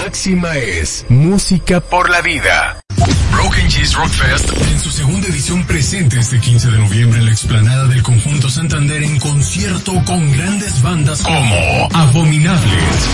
máxima es música por la vida. Broken Cheese Rock Fest en su segunda edición presente este 15 de noviembre en la explanada del Conjunto Santander en concierto con grandes bandas como Abominables,